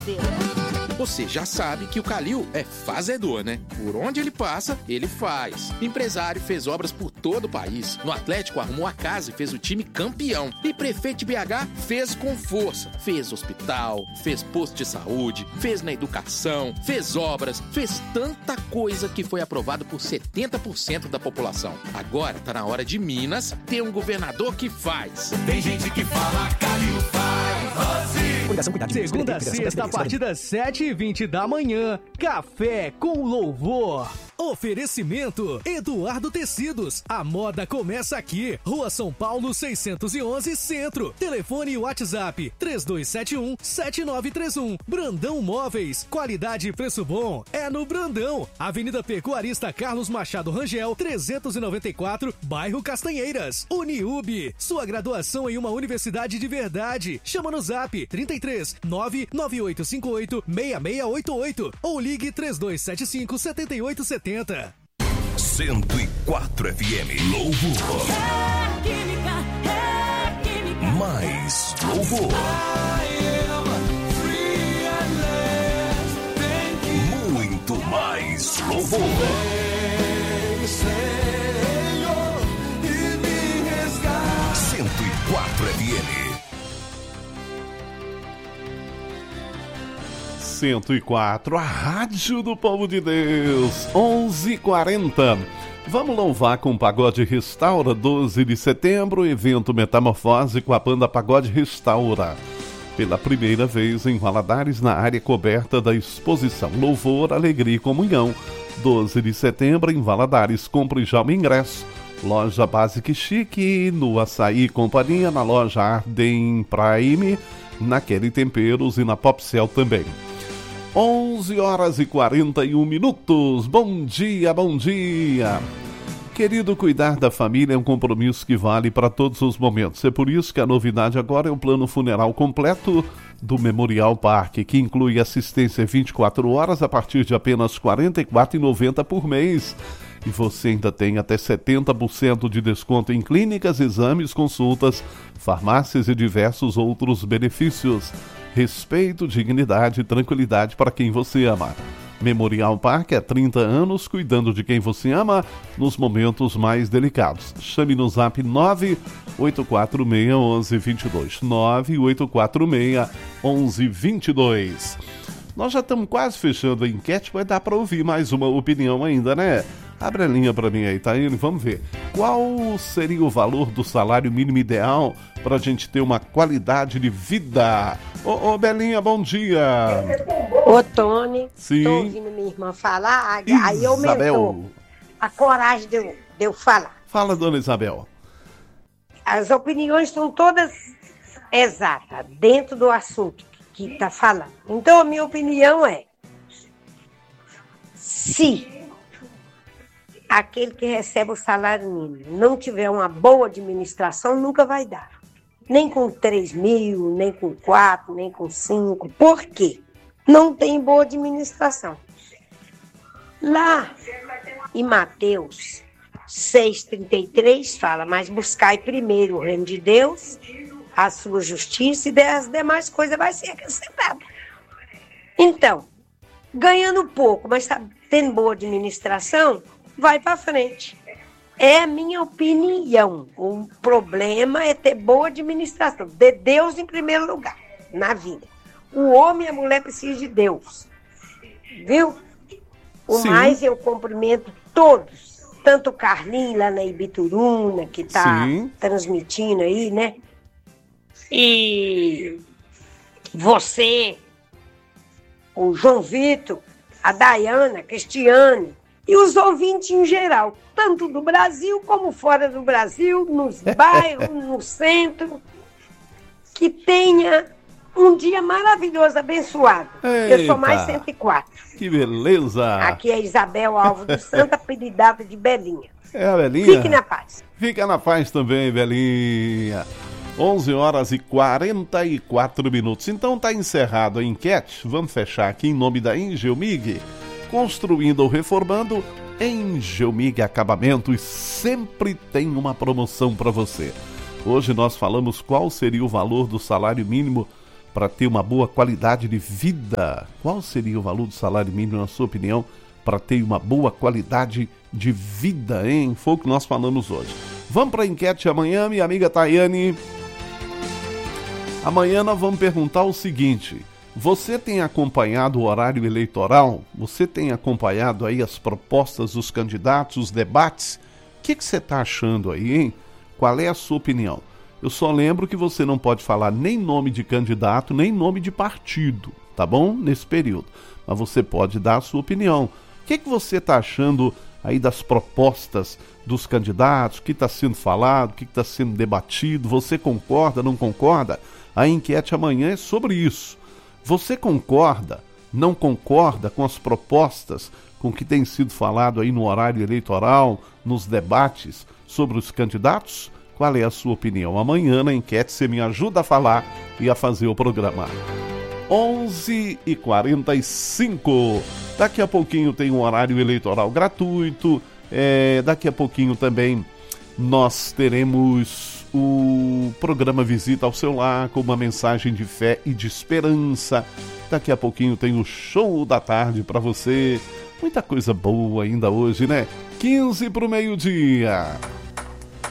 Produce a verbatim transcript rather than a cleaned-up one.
fazer. Você já sabe que o Calil é fazedor, né? Por onde ele passa, ele faz. Empresário fez obras por todo o país. No Atlético arrumou a casa e fez o time campeão. E prefeito de B H fez com força. Fez hospital, fez posto de saúde, fez na educação, fez obras, fez tanta coisa que foi aprovado por setenta por cento da população. Agora tá na hora de Minas ter um governador que faz. Tem gente que fala, Calil faz. Segunda a sexta, a partir das sete e vinte da manhã, Café com Louvor. Oferecimento Eduardo Tecidos. A moda começa aqui. Rua São Paulo seiscentos e onze, Centro. Telefone e WhatsApp três dois sete um, sete nove três um. Brandão Móveis. Qualidade e preço bom é no Brandão. Avenida Pecuarista Carlos Machado Rangel, trezentos e noventa e quatro, bairro Castanheiras. Uniub. Sua graduação em uma universidade de verdade. Chama no Zap trinta e três, nove nove oito cinco oito, seis seis oito oito ou ligue três dois sete cinco, sete oito sete zero. cento e quatro F M Louvor. É química, é química. Mais Louvor. Muito mais Louvor. cento e quatro F M. cento e quatro, a Rádio do Povo de Deus, onze e quarenta. Vamos louvar com o Pagode Restaura, doze de setembro, evento Metamorfose com a banda Pagode Restaura. Pela primeira vez em Valadares, na área coberta da exposição Louvor, Alegria e Comunhão. doze de setembro em Valadares, compre já o ingresso. Loja Basic Chique, no Açaí Companhia, na loja Arden Prime, na Kelly Temperos e na Popcel também. onze horas e quarenta e um minutos. Bom dia, bom dia. Querido, cuidar da família é um compromisso que vale para todos os momentos. É por isso que a novidade agora é o plano funeral completo do Memorial Parque, que inclui assistência vinte e quatro horas a partir de apenas quarenta e quatro reais e noventa centavos por mês. E você ainda tem até setenta por cento de desconto em clínicas, exames, consultas, farmácias e diversos outros benefícios. Respeito, dignidade e tranquilidade para quem você ama. Memorial Parque há trinta anos, cuidando de quem você ama nos momentos mais delicados. Chame no zap nove oito quatro seis um um dois dois. nove oito quatro seis um um dois dois. Nós já estamos quase fechando a enquete, mas dá para ouvir mais uma opinião ainda, né? Abre a linha para mim aí, tá indo? Vamos ver. Qual seria o valor do salário mínimo ideal para a gente ter uma qualidade de vida? Ô, ô Belinha, bom dia. Ô, Tony, Sim. tô ouvindo minha irmã falar, Isabel. aí aumentou a coragem de eu, de eu falar. Fala, dona Isabel. As opiniões são todas exatas, dentro do assunto que está falando. Então, a minha opinião é, se aquele que recebe o salário mínimo não tiver uma boa administração, nunca vai dar. Nem com três mil, nem com quatro, nem com cinco. Por quê? Não tem boa administração. Lá em Mateus seis, trinta e três fala, mas buscai primeiro o reino de Deus, a sua justiça, e as demais coisas vai ser acrescentada. Então, ganhando pouco, mas tá tendo boa administração, vai para frente. É a minha opinião. O problema é ter boa administração. De Deus em primeiro lugar, na vida. O homem e a mulher precisam de Deus. Viu? O Sim. mais eu cumprimento todos. Tanto o Carlinhos lá na Ibituruna, que está transmitindo aí, né? E você, o João Vitor, a Dayana, a Cristiane, e os ouvintes em geral, tanto do Brasil como fora do Brasil, nos bairros, no centro, que tenha um dia maravilhoso, abençoado. Eita, eu sou mais cento e quatro. Que beleza! Aqui é Isabel Alvo do Santo, apelidada de Belinha. É a Belinha? Fique na paz. Fica na paz também, Belinha. onze horas e quarenta e quatro minutos. Então tá encerrado a enquete. Vamos fechar aqui em nome da Engelmig. Construindo ou reformando, Engelmig Acabamentos sempre tem uma promoção para você. Hoje nós falamos qual seria o valor do salário mínimo para ter uma boa qualidade de vida? Qual seria o valor do salário mínimo, na sua opinião, para ter uma boa qualidade de vida, hein? Foi o que nós falamos hoje. Vamos para a enquete amanhã, minha amiga Tayane. Amanhã nós vamos perguntar o seguinte: você tem acompanhado o horário eleitoral? Você tem acompanhado aí as propostas dos candidatos, os debates? O que, que você está achando aí, hein? Qual é a sua opinião? Eu só lembro que você não pode falar nem nome de candidato, nem nome de partido, tá bom? Nesse período. Mas você pode dar a sua opinião. O que, que você está achando aí das propostas dos candidatos? O que está sendo falado? O que está sendo debatido? Você concorda, não concorda? A enquete amanhã é sobre isso. Você concorda, não concorda com as propostas, com o que tem sido falado aí no horário eleitoral, nos debates sobre os candidatos? Qual é a sua opinião? Amanhã na enquete você me ajuda a falar e a fazer o programa. onze e quarenta e cinco. Daqui a pouquinho tem um horário eleitoral gratuito. É, daqui a pouquinho também nós teremos o programa Visita ao Seu Lar, com uma mensagem de fé e de esperança. Daqui a pouquinho tem o show da tarde para você. Muita coisa boa ainda hoje, né? quinze para o meio-dia.